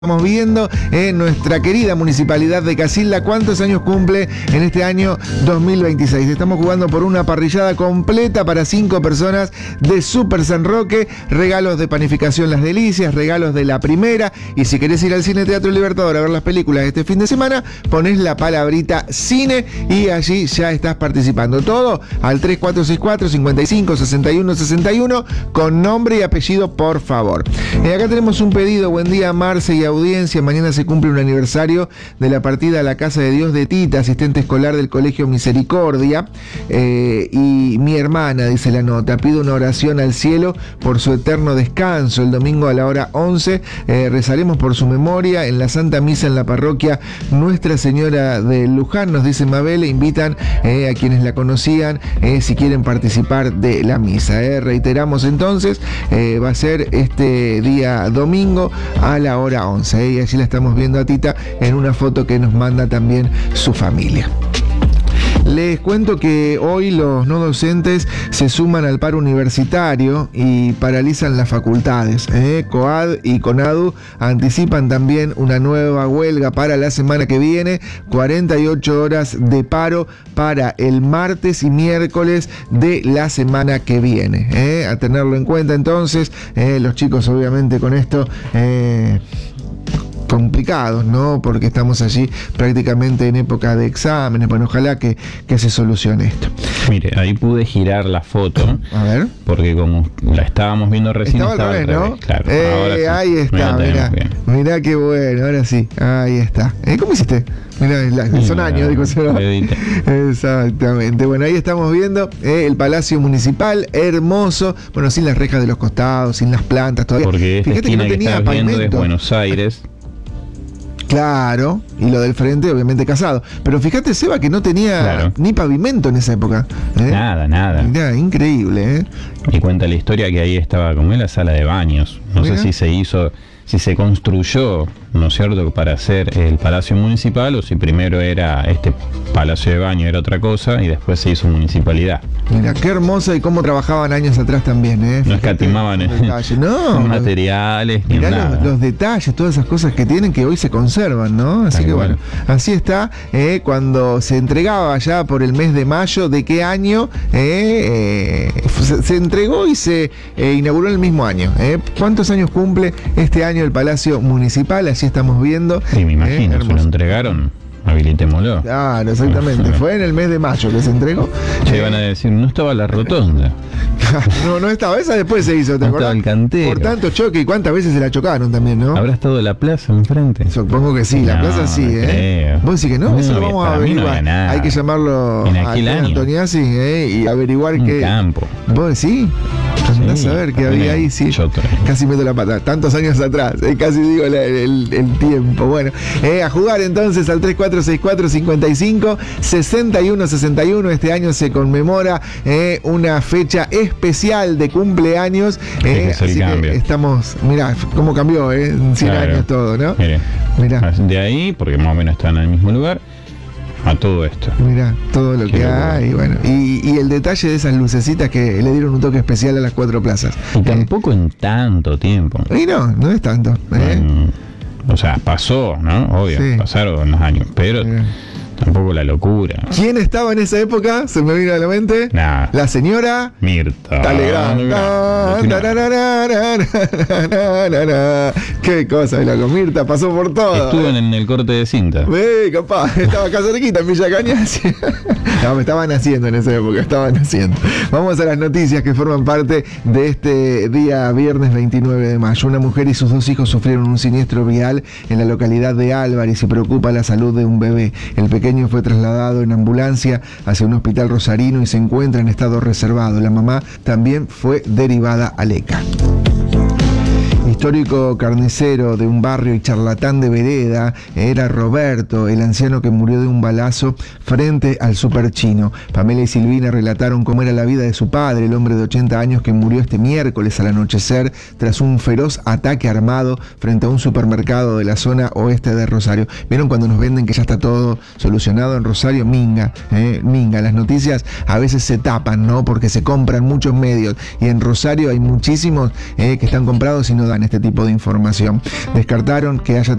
Estamos viendo en nuestra querida municipalidad de Casilda cuántos años cumple en este año 2026. Estamos jugando por una parrillada completa para 5 personas de Super San Roque, regalos de panificación Las Delicias, regalos de la primera, y si querés ir al Cine Teatro Libertador a ver las películas este fin de semana, ponés la palabrita cine y allí ya estás participando. Todo al 3464 55 61 61 con nombre y apellido, por favor. Acá tenemos un pedido. Buen día, Marce y audiencia. Mañana se cumple un aniversario de la partida a la Casa de Dios de Tita, asistente escolar del Colegio Misericordia, y mi hermana, dice la nota, pido una oración al cielo por su eterno descanso. El domingo a la hora 11 rezaremos por su memoria en la Santa Misa en la parroquia Nuestra Señora de Luján, nos dice Mabel, e invitan a quienes la conocían si quieren participar de la misa. Reiteramos entonces, va a ser este día domingo a la hora 11. Y allí la estamos viendo a Tita en una foto que nos manda también su familia. Les cuento que hoy los no docentes se suman al paro universitario y paralizan las facultades. COAD y CONADU anticipan también una nueva huelga para la semana que viene, 48 horas de paro para el martes y miércoles de la semana que viene. A tenerlo en cuenta entonces, los chicos obviamente con esto complicados, ¿no? Porque estamos allí prácticamente en época de exámenes. Bueno, ojalá que se solucione esto. Mire, ahí pude girar la foto. A ver. Porque como la estábamos viendo recién, estaba al revés, ¿no? Claro, ahora sí. Ahí está, mirá qué bueno, ahora sí, ahí está. ¿Cómo hiciste? Mirá, son años, digo. Exactamente. Bueno, ahí estamos viendo el Palacio Municipal, hermoso, bueno, sin las rejas de los costados, sin las plantas todavía. Porque esta fíjate esquina que no tenía estás viendo pavimento. es Buenos Aires. Claro, y lo del frente obviamente Casado. Pero fíjate, Seba, que no tenía ni pavimento en esa época. Nada. Mirá, increíble, Y cuenta la historia que ahí estaba como en la sala de baños. No sé si se construyó, ¿no es cierto?, para hacer el Palacio Municipal, o si primero era este Palacio de Baño, era otra cosa, y después se hizo municipalidad. Mira, qué hermosa, y cómo trabajaban años atrás también, No escatimaban en materiales ni nada. Los detalles, todas esas cosas que tienen que hoy se conservan, ¿no? Así que bueno, así está. Cuando se entregaba ya por el mes de mayo, ¿de qué año? Se entregó y se inauguró el mismo año. ¿Cuántos años cumple este año el Palacio Municipal? Así estamos viendo. Sí, me imagino, se lo entregaron, habilitémoslo. Claro, exactamente. Fue en el mes de mayo que se entregó. Se iban a decir, no estaba la rotonda. No estaba, esa después se hizo, ¿te acordás? Estaba el cantero. Por tanto choque, y cuántas veces se la chocaron también, ¿no? ¿Habrá estado la plaza enfrente? Supongo que sí, la plaza sí, creo. ¿Vos decís que no? Eso lo vamos a averiguar. Hay que llamarlo a Antoniazzi y averiguar qué campo. ¿Vos decís? Andás a ver qué había ahí, sí. Casi meto la pata, tantos años atrás, casi digo el tiempo. Bueno, a jugar entonces al 3464 55 61 61. Este año se conmemora una fecha especial de cumpleaños. Así que estamos, mirá cómo cambió, en 100 años todo, ¿no? Mirá. De ahí, porque más o menos están en el mismo lugar, a todo esto. Mirá, todo lo que hay, bueno. Y el detalle de esas lucecitas que le dieron un toque especial a las 4 plazas. Y tampoco en tanto tiempo. Y no es tanto. O sea, pasó, ¿no? Obvio, pasaron los años, pero tampoco la locura. ¿Quién estaba en esa época? ¿Se me vino a la mente? La señora Mirta Legrand. Qué cosa, loco. Mirta pasó por todo. Estuvo en el corte de cinta. Capaz, estaba acá cerquita en Villa Cañas. No, me estaban haciendo en esa época, Vamos a las noticias que forman parte de este día viernes 29 de mayo. Una mujer y sus 2 hijos sufrieron un siniestro vial en la localidad de Álvarez y preocupa la salud de un bebé. El pequeño fue trasladado en ambulancia hacia un hospital rosarino y se encuentra en estado reservado. La mamá también fue derivada a Leca. Histórico carnicero de un barrio y charlatán de vereda era Roberto, el anciano que murió de un balazo frente al super chino. Pamela y Silvina relataron cómo era la vida de su padre, el hombre de 80 años que murió este miércoles al anochecer tras un feroz ataque armado frente a un supermercado de la zona oeste de Rosario. ¿Vieron cuando nos venden que ya está todo solucionado en Rosario? Minga. Las noticias a veces se tapan, ¿no? Porque se compran muchos medios y en Rosario hay muchísimos que están comprados y no dan. este tipo de información. Descartaron que haya